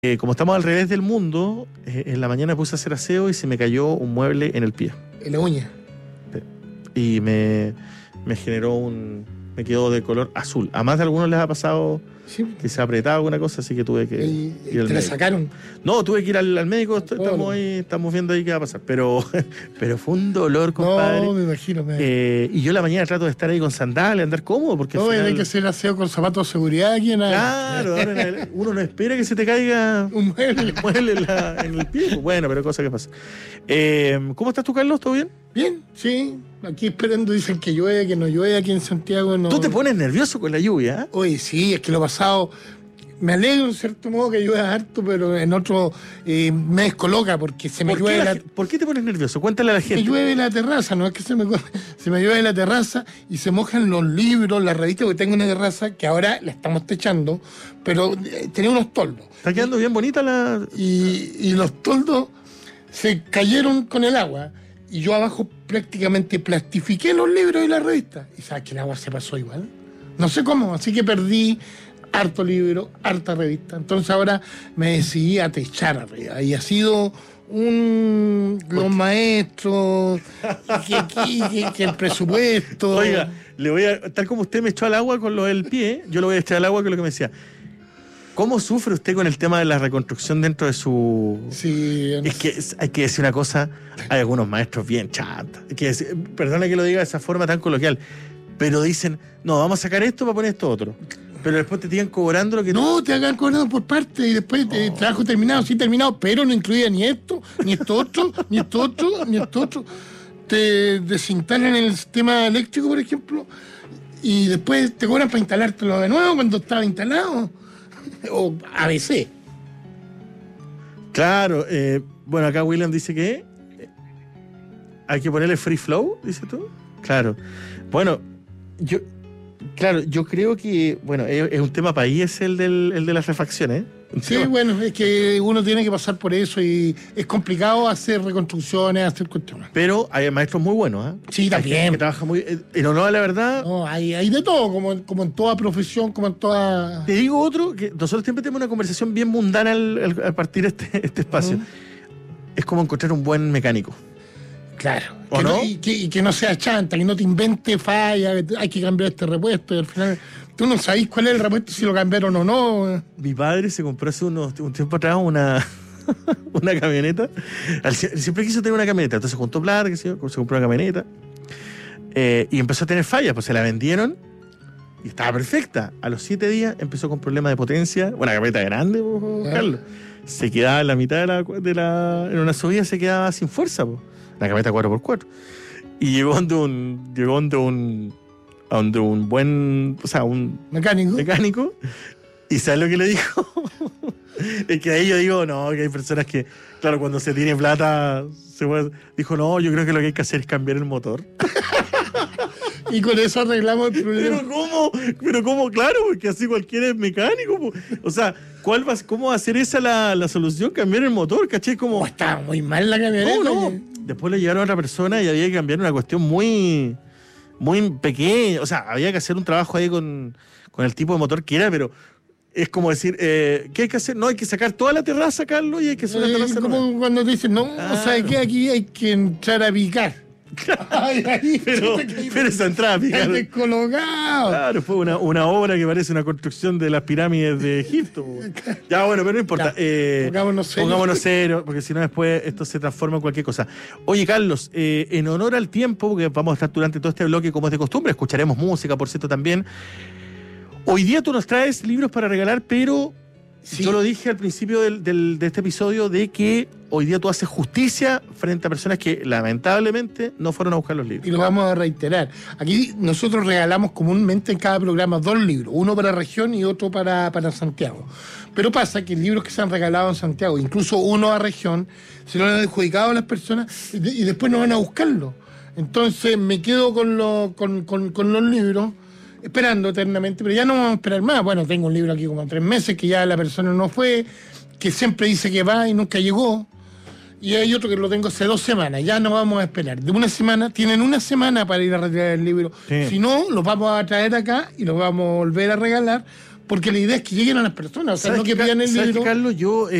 Como estamos al revés del mundo, en la mañana puse a hacer aseo y se me cayó un mueble en el pie. En la uña. Y me generó me quedó de color azul. A más de algunos les ha pasado que se ha apretado alguna cosa, así que tuve que ir al médico. ¿Te la sacaron? No, tuve que ir al médico. Estamos viendo ahí qué va a pasar. Pero fue un dolor, compadre. No, me imagino. Y yo en la mañana trato de estar ahí con sandalias, andar cómodo, porque no, al final... hay que hacer aseo con zapatos de seguridad aquí en Claro, ahora uno no espera que se te caiga un mueble en el pie. Bueno, pero cosa que pasa. ¿Cómo estás tú, Carlos? ¿Todo bien? Bien, sí. Aquí esperando, dicen que llueve, que no llueve aquí en Santiago. No. Tú te pones nervioso con la lluvia, ¿eh? Oye, sí, es que lo pasado... Me alegro en cierto modo que llueva harto, pero en otro me descoloca porque se me llueve ¿Por qué te pones nervioso? Cuéntale a la gente. Me llueve la terraza, no es que se me llueve la terraza y se mojan los libros, las revistas, porque tengo una terraza que ahora la estamos techando, pero tenía unos toldos. Está quedando bien bonita la... Y los toldos se cayeron con el agua y yo abajo prácticamente plastifiqué los libros y las revistas. Y sabes que el agua se pasó igual. No sé cómo, así que perdí harto libro, harta revista. Entonces ahora me decidí a techar arriba. Y ha sido los maestros, que el presupuesto. Oiga, tal como usted me echó al agua con lo del pie, yo lo voy a echar al agua con lo que me decía. ¿Cómo sufre usted con el tema de la reconstrucción dentro de su...? Sí. Es que hay que decir una cosa, hay algunos maestros bien chatos. Perdona que lo diga de esa forma tan coloquial, pero dicen, no, vamos a sacar esto para poner esto otro. Pero después te tiran cobrando lo que... No, te hagan cobrando por parte y después trabajo terminado, sí terminado, pero no incluía ni esto, ni esto otro, ni esto otro, ni esto otro. Te desinstalan el sistema eléctrico, por ejemplo, y después te cobran para instalártelo de nuevo cuando estaba instalado. O ABC. Claro, bueno, acá William dice que hay que ponerle free flow, dices tú. Claro. Bueno, yo creo que, bueno, es un tema país el de las refacciones. Sí, bueno, es que uno tiene que pasar por eso y es complicado hacer reconstrucciones, hacer cuestiones. Pero hay maestros muy buenos, ¿eh? Sí, también. Que trabajan muy... En honor a la verdad... No, hay de todo, como en toda profesión, como en toda... Te digo otro, que nosotros siempre tenemos una conversación bien mundana al partir este espacio. Es como encontrar un buen mecánico. Claro. ¿O no? Y que no sea chanta, que no te invente falla, hay que cambiar este repuesto y al final... Tú no sabés cuál es el repuesto, si lo cambiaron o no. Mi padre se compró hace un tiempo atrás una camioneta. Siempre quiso tener una camioneta. Entonces juntó plata, se compró una camioneta. Y empezó a tener fallas. Pues se la vendieron y estaba perfecta. A los 7 días empezó con problemas de potencia. Una camioneta grande, Carlos. Se quedaba en la mitad en una subida se quedaba sin fuerza. La camioneta 4x4. Y llegó donde un buen, o sea, un mecánico, y ¿sabes lo que le dijo? Es que ahí yo digo, no, que hay personas que, claro, cuando se tiene plata, dijo, no, yo creo que lo que hay que hacer es cambiar el motor. Y con eso arreglamos el problema. Pero cómo, claro, porque así cualquiera es mecánico. O sea, ¿cómo va a ser esa la solución? Cambiar el motor, ¿caché? Como... Estaba muy mal la camioneta. No. Después le llevaron a otra persona y había que cambiar una cuestión muy pequeño, o sea, había que hacer un trabajo ahí con el tipo de motor que era, pero es como decir, ¿qué hay que hacer? No, hay que sacar toda la terraza, Carlos, y hay que hacer una terraza como nueva. cuando te dicen, no, ¿sabes qué? Aquí hay que entrar a picar. Pero esa entrada a picar. Descolocado. Claro, fue una obra que parece una construcción de las pirámides de Egipto. Ya, bueno, pero no importa. Pongámonos serios, porque si no después esto se transforma en cualquier cosa. Oye, Carlos, en honor al tiempo, porque vamos a estar durante todo este bloque como es de costumbre, escucharemos música, por cierto, también. Hoy día tú nos traes libros para regalar, pero sí. Yo lo dije al principio de este episodio de que hoy día tú haces justicia frente a personas que lamentablemente no fueron a buscar los libros. Y lo vamos a reiterar. Aquí nosotros regalamos comúnmente en cada programa 2 libros, uno para región y otro para Santiago. Pero pasa que los libros que se han regalado en Santiago, incluso uno a región, se lo han adjudicado a las personas y después no van a buscarlo. Entonces me quedo con los libros esperando eternamente, pero ya no vamos a esperar más. Bueno, tengo un libro aquí como 3 meses que ya la persona no fue, que siempre dice que va y nunca llegó. Y hay otro que lo tengo hace 2 semanas, ya no vamos a esperar. De una semana, tienen una semana para ir a retirar el libro. Sí. Si no, los vamos a traer acá y los vamos a volver a regalar, porque la idea es que lleguen a las personas, o sea, ¿Sabes no que qué, pidan el ¿sabes qué, libro. Carlos? Yo